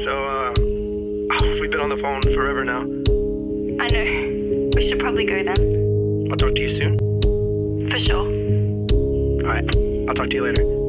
We've been on the phone forever now. I know. We should probably go then. I'll talk to you soon. For sure. Alright, I'll talk to you later.